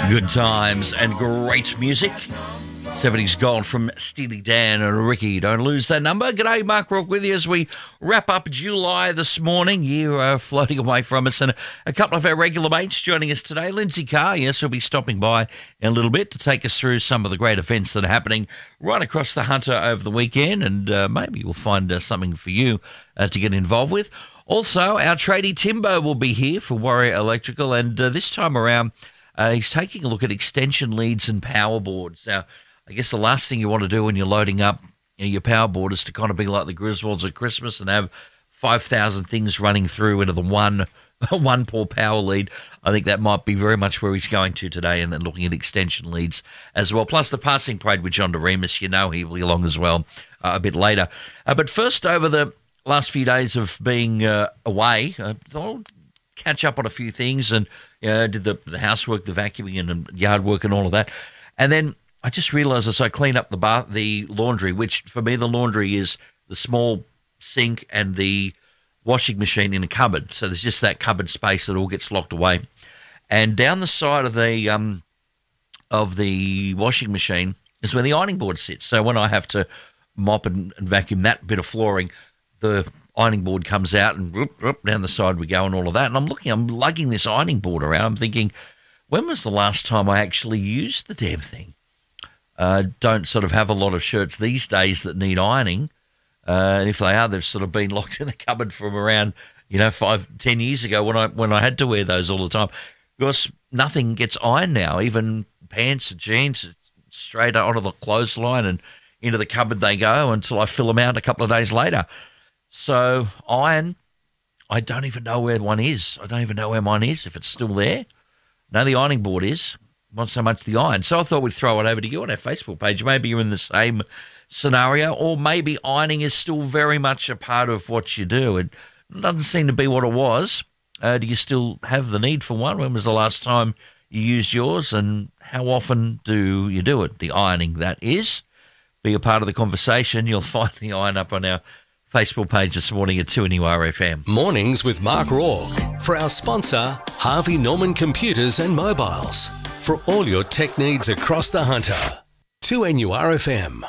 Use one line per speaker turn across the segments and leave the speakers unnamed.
Good times and great music. 70s gold from Steely Dan and Ricky. Don't lose that number. G'day, Mark Rourke with you as we wrap up July this morning. Year floating away from us, and a couple of our regular mates joining us today. Lindsay Carr, yes, will be stopping by in a little bit to take us through some of the great events that are happening right across the Hunter over the weekend, and maybe we'll find something for you to get involved with. Also, our tradie Timbo will be here for Warrior Electrical, and this time around, he's taking a look at extension leads and power boards. Now, I guess the last thing you want to do when you're loading up your power board is to kind of be like the Griswolds at Christmas and have 5,000 things running through into the one poor power lead. I think that might be very much where he's going to today, and looking at extension leads as well. Plus the passing parade with John DeRemus, you know he'll be along as well a bit later. But first, over the last few days of being away, I'll catch up on a few things and did the housework, the vacuuming and yard work and all of that. And then I just realised as I clean up the laundry, which for me the laundry is the small sink and the washing machine in a cupboard. So there's just that cupboard space that all gets locked away. And down the side of the washing machine is where the ironing board sits. So when I have to mop and vacuum that bit of flooring, the ironing board comes out and down the side we go and all of that. And I'm lugging this ironing board around. I'm thinking, when was the last time I actually used the damn thing? Don't sort of have a lot of shirts these days that need ironing. And if they are, they've sort of been locked in the cupboard from around, 5-10 years ago when I had to wear those all the time. Because nothing gets ironed now, even pants and jeans, straight onto the clothesline and into the cupboard they go until I fill them out a couple of days later. So iron, I don't even know where one is. I don't even know where mine is, if it's still there. No, the ironing board is. Not so much the iron. So I thought we'd throw it over to you on our Facebook page. Maybe you're in the same scenario, or maybe ironing is still very much a part of what you do. It doesn't seem to be what it was. Do you still have the need for one? When was the last time you used yours, and how often do you do it? The ironing, that is. Be a part of the conversation. You'll find the iron up on our Facebook page this morning at 2NURFM.
Mornings with Mark Rourke. For our sponsor, Harvey Norman Computers and Mobiles. For all your tech needs across the Hunter. 2NURFM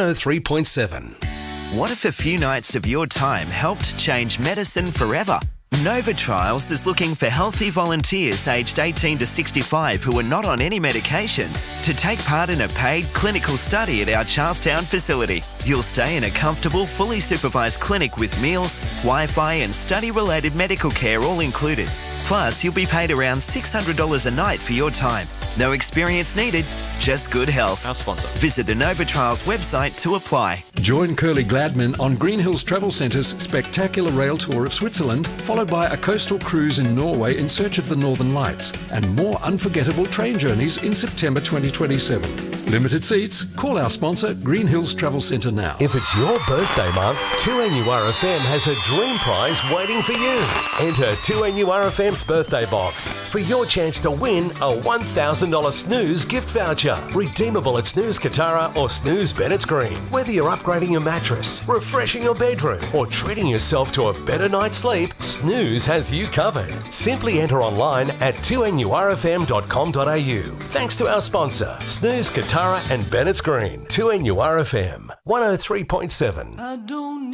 103.7.
What if a few nights of your time helped change medicine forever? Nova Trials is looking for healthy volunteers aged 18 to 65 who are not on any medications to take part in a paid clinical study at our Charlestown facility. You'll stay in a comfortable, fully supervised clinic with meals, Wi-Fi and study-related medical care all included. Plus, you'll be paid around $600 a night for your time. No experience needed, just good health.
Our sponsor.
Visit the Nova Trials website to apply.
Join Curly Gladman on Green Hills Travel Centre's spectacular rail tour of Switzerland, followed by a coastal cruise in Norway in search of the Northern Lights, and more unforgettable train journeys in September 2027. Limited seats. Call our sponsor, Green Hills Travel Centre now.
If it's your birthday month, 2NURFM has a dream prize waiting for you. Enter 2NURFM's birthday box for your chance to win a $1,000 Snooze gift voucher. Redeemable at Snooze Katara or Snooze Bennett's Green. Whether you're upgrading your mattress, refreshing your bedroom, or treating yourself to a better night's sleep, Snooze has you covered. Simply enter online at 2NURFM.com.au. Thanks to our sponsor, Snooze Katara and Bennett's Green. 2NURFM 103.7.